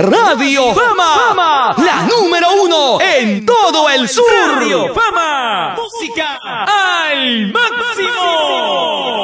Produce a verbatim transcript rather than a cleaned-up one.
Radio Fama, la número uno en todo el sur. Radio Fama, música al máximo.